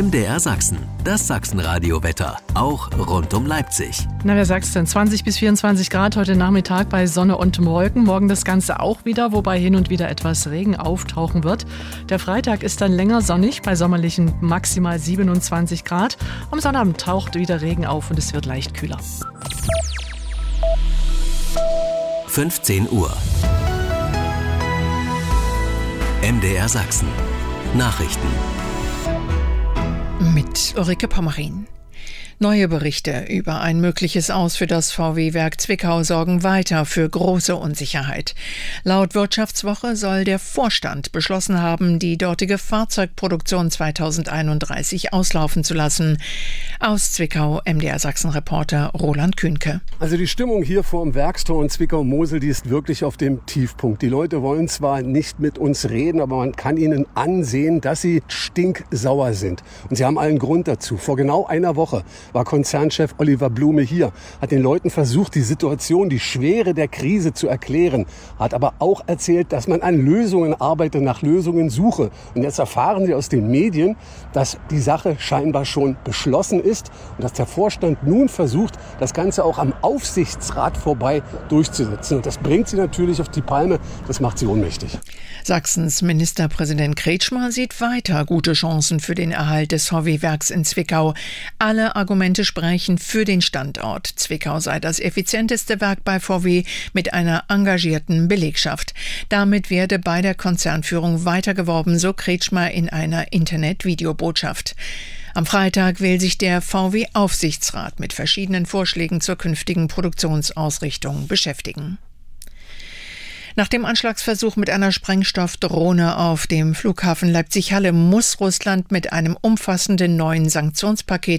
MDR Sachsen, das Sachsenradio-Wetter, auch rund um Leipzig. Na, wer sagt's denn? 20 bis 24 Grad heute Nachmittag bei Sonne und Wolken. Morgen das Ganze auch wieder, wobei hin und wieder etwas Regen auftauchen wird. Der Freitag ist dann länger sonnig bei sommerlichen maximal 27 Grad. Am Sonnabend taucht wieder Regen auf und es wird leicht kühler. 15 Uhr. MDR Sachsen. Nachrichten. Mit Ulrike Pommerin. Neue Berichte über ein mögliches Aus für das VW-Werk Zwickau sorgen weiter für große Unsicherheit. Laut Wirtschaftswoche soll der Vorstand beschlossen haben, die dortige Fahrzeugproduktion 2031 auslaufen zu lassen. Aus Zwickau, MDR Sachsen-Reporter Roland Kühnke. Also die Stimmung hier vor dem Werkstor in Zwickau-Mosel, die ist wirklich auf dem Tiefpunkt. Die Leute wollen zwar nicht mit uns reden, aber man kann ihnen ansehen, dass sie stinksauer sind. Und sie haben allen Grund dazu. Vor genau einer Woche war Konzernchef Oliver Blume hier, hat den Leuten versucht, die Situation, die Schwere der Krise zu erklären, hat aber auch erzählt, dass man an Lösungen arbeite, nach Lösungen suche. Und jetzt erfahren Sie aus den Medien, dass die Sache scheinbar schon beschlossen ist und dass der Vorstand nun versucht, das Ganze auch am Aufsichtsrat vorbei durchzusetzen. Und das bringt sie natürlich auf die Palme, das macht sie ohnmächtig. Sachsens Ministerpräsident Kretschmer sieht weiter gute Chancen für den Erhalt des VW-Werks in Zwickau. Alle Argumente sprechen für den Standort. Zwickau sei das effizienteste Werk bei VW mit einer engagierten Belegschaft. Damit werde bei der Konzernführung weitergeworben, so Kretschmer in einer Internet-Videobotschaft. Am Freitag will sich der VW-Aufsichtsrat mit verschiedenen Vorschlägen zur künftigen Produktionsausrichtung beschäftigen. Nach dem Anschlagsversuch mit einer Sprengstoffdrohne auf dem Flughafen Leipzig-Halle muss Russland mit einem umfassenden neuen Sanktionspaket